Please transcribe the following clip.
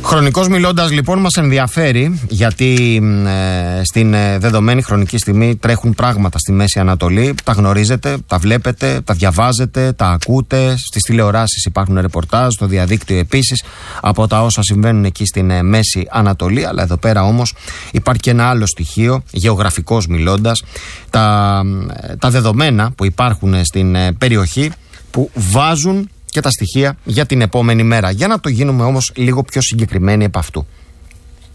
Χρονικώς μιλώντας, λοιπόν, μας ενδιαφέρει γιατί στην δεδομένη χρονική στιγμή τρέχουν πράγματα στη Μέση Ανατολή. Τα γνωρίζετε, τα βλέπετε, τα διαβάζετε, τα ακούτε. Στις τηλεοράσεις υπάρχουν ρεπορτάζ, στο διαδίκτυο επίσης, από τα όσα συμβαίνουν εκεί στην Μέση Ανατολή. Αλλά εδώ πέρα όμως υπάρχει και ένα άλλο στοιχείο, γεωγραφικώς μιλώντας. Τα δεδομένα που υπάρχουν στην περιοχή που βάζουν και τα στοιχεία για την επόμενη μέρα. Για να το γίνουμε όμως λίγο πιο συγκεκριμένοι επ' αυτού.